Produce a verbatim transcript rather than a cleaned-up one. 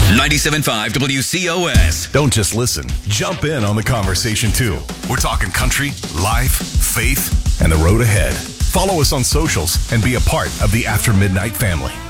ninety-seven point five W C O S. Don't just listen. Jump in on the conversation, too. We're talking country, life, faith, and the road ahead. Follow us on socials and be a part of the After Midnight family.